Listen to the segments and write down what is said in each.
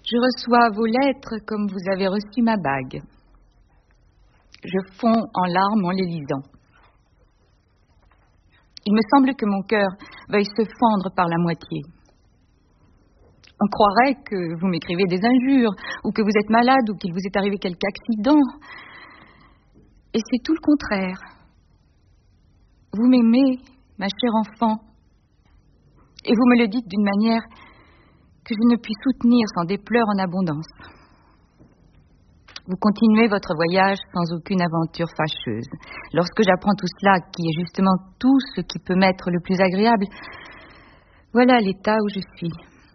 Je reçois vos lettres comme vous avez reçu ma bague. Je fonds en larmes en les lisant. Il me semble que mon cœur veuille se fendre par la moitié. On croirait que vous m'écrivez des injures, ou que vous êtes malade, ou qu'il vous est arrivé quelque accident. Et c'est tout le contraire. Vous m'aimez, ma chère enfant, et vous me le dites d'une manière que je ne puis soutenir sans des pleurs en abondance. Vous continuez votre voyage sans aucune aventure fâcheuse. Lorsque j'apprends tout cela, qui est justement tout ce qui peut m'être le plus agréable, voilà l'état où je suis.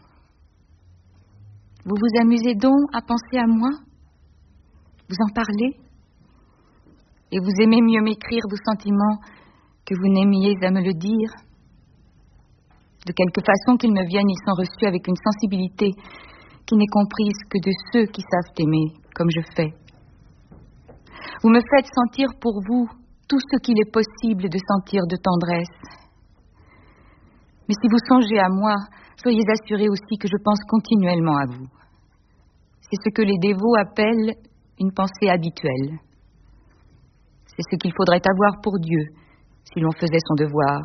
Vous vous amusez donc à penser à moi? Vous en parlez? Et vous aimez mieux m'écrire vos sentiments que vous n'aimiez à me le dire? De quelque façon qu'ils me viennent, ils sont reçus avec une sensibilité qui n'est comprise que de ceux qui savent aimer, comme je fais. Vous me faites sentir pour vous tout ce qu'il est possible de sentir de tendresse. Mais si vous songez à moi, soyez assurés aussi que je pense continuellement à vous. C'est ce que les dévots appellent une pensée habituelle. C'est ce qu'il faudrait avoir pour Dieu si l'on faisait son devoir.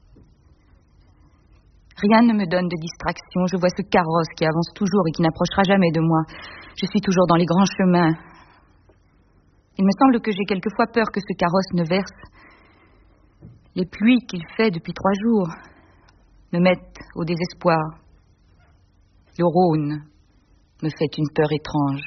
Rien ne me donne de distraction. Je vois ce carrosse qui avance toujours et qui n'approchera jamais de moi. Je suis toujours dans les grands chemins. Il me semble que j'ai quelquefois peur que ce carrosse ne verse. Les pluies qu'il fait depuis 3 jours me mettent au désespoir. Le Rhône me fait une peur étrange.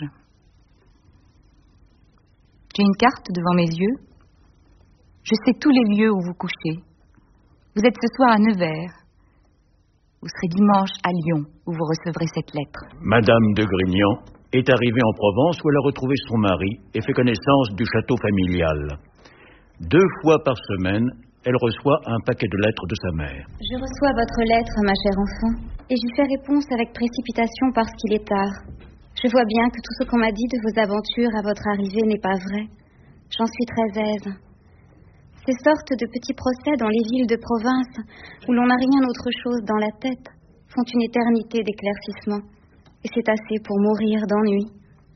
J'ai une carte devant mes yeux. Je sais tous les lieux où vous couchez. Vous êtes ce soir à Nevers. Vous serez dimanche à Lyon, où vous recevrez cette lettre. Madame de Grignan est arrivée en Provence où elle a retrouvé son mari et fait connaissance du château familial. 2 fois par semaine, elle reçoit un paquet de lettres de sa mère. Je reçois votre lettre, ma chère enfant, et j'y fais réponse avec précipitation parce qu'il est tard. Je vois bien que tout ce qu'on m'a dit de vos aventures à votre arrivée n'est pas vrai. J'en suis très aise. Ces sortes de petits procès dans les villes de province, où l'on n'a rien autre chose dans la tête, font une éternité d'éclaircissement, et c'est assez pour mourir d'ennui.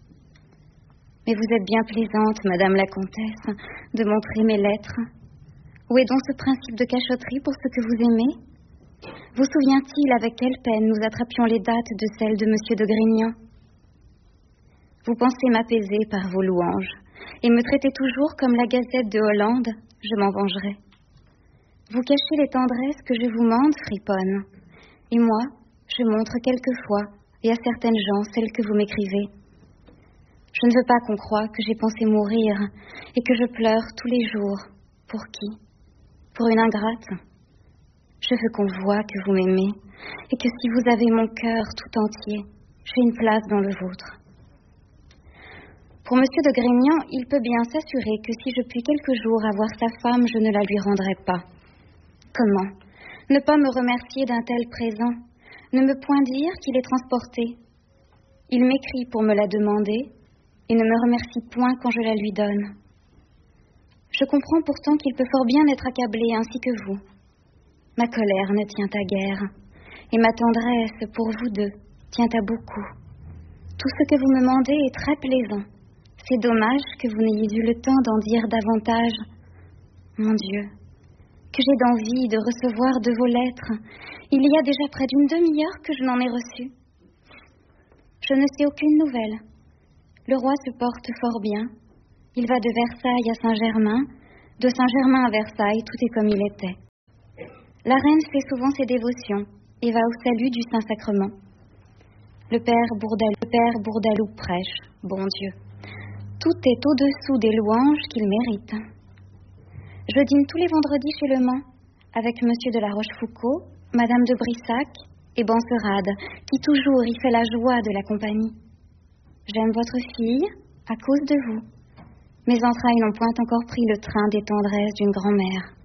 Mais vous êtes bien plaisante, madame la comtesse, de montrer mes lettres. Où est donc ce principe de cachotterie pour ce que vous aimez? Vous souvient-il avec quelle peine nous attrapions les dates de celles de monsieur de Grignan? Vous pensez m'apaiser par vos louanges, et me traiter toujours comme la Gazette de Hollande? Je m'en vengerai. Vous cachez les tendresses que je vous mande, friponne. Et moi, je montre quelquefois, et à certaines gens, celles que vous m'écrivez. Je ne veux pas qu'on croie que j'ai pensé mourir, et que je pleure tous les jours. Pour qui? Pour une ingrate? Je veux qu'on voie que vous m'aimez, et que si vous avez mon cœur tout entier, j'ai une place dans le vôtre. Pour monsieur de Grignan, il peut bien s'assurer que si je puis quelques jours avoir sa femme, je ne la lui rendrai pas. Comment? Ne pas me remercier d'un tel présent? Ne me point dire qu'il est transporté? Il m'écrit pour me la demander, et ne me remercie point quand je la lui donne. Je comprends pourtant qu'il peut fort bien être accablé ainsi que vous. Ma colère ne tient à guère, et ma tendresse pour vous deux tient à beaucoup. Tout ce que vous me mandez est très plaisant. C'est dommage que vous n'ayez eu le temps d'en dire davantage. Mon Dieu, que j'ai d'envie de recevoir de vos lettres. Il y a déjà près d'une demi-heure que je n'en ai reçu. Je ne sais aucune nouvelle. Le roi se porte fort bien. Il va de Versailles à Saint-Germain. De Saint-Germain à Versailles, tout est comme il était. La reine fait souvent ses dévotions et va au salut du Saint-Sacrement. Le père Bourdaloue prêche, bon Dieu. Tout est au-dessous des louanges qu'il mérite. Je dîne tous les vendredis chez Le Mans, avec monsieur de la Rochefoucauld, madame de Brissac et Benserade, qui toujours y fait la joie de la compagnie. J'aime votre fille à cause de vous. Mes entrailles n'ont point encore pris le train des tendresses d'une grand-mère.